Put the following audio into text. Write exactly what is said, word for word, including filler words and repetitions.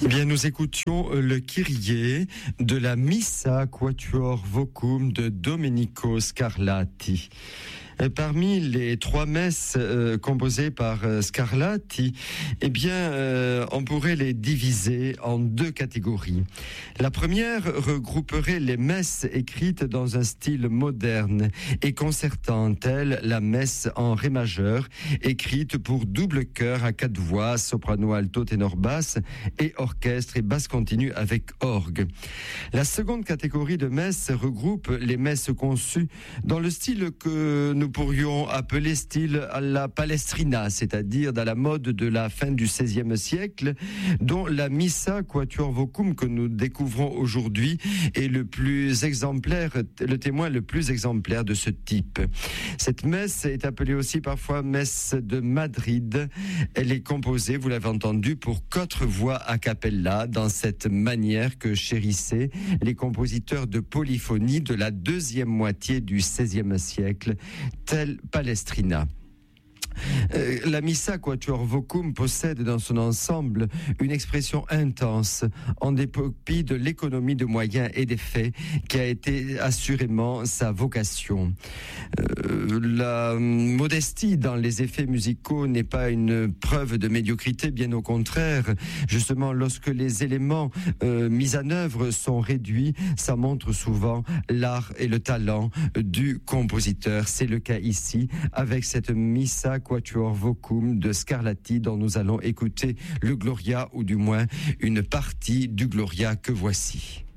Eh bien, nous écoutions le Kyrie de la Missa Quatuor Vocum de Domenico Scarlatti. Parmi les trois messes euh, composées par euh, Scarlatti, eh bien, euh, on pourrait les diviser en deux catégories. La première regrouperait les messes écrites dans un style moderne et concertant, telle la messe en ré majeur, écrite pour double chœur à quatre voix, soprano, alto, ténor, basse, et orchestre et basse continue avec orgue. La seconde catégorie de messes regroupe les messes conçues dans le style que nous pourrions appeler style à la Palestrina, c'est-à-dire dans la mode de la fin du seizième siècle, dont la Missa Quatuor Vocum que nous découvrons aujourd'hui est le plus exemplaire, le témoin le plus exemplaire de ce type. Cette messe est appelée aussi parfois messe de Madrid. Elle est composée, vous l'avez entendu, pour quatre voix a cappella, dans cette manière que chérissaient les compositeurs de polyphonie de la deuxième moitié du seizième siècle, tel Palestrina. Euh, la Missa Quatuor Vocum possède dans son ensemble une expression intense en dépit de l'économie de moyens et d'effets qui a été assurément sa vocation. Euh, la modestie dans les effets musicaux n'est pas une preuve de médiocrité, bien au contraire. Justement, lorsque les éléments euh, mis en œuvre sont réduits, ça montre souvent l'art et le talent du compositeur. C'est le cas ici avec cette Missa Quatuor Vocum de Scarlatti dont nous allons écouter le Gloria, ou du moins une partie du Gloria que voici.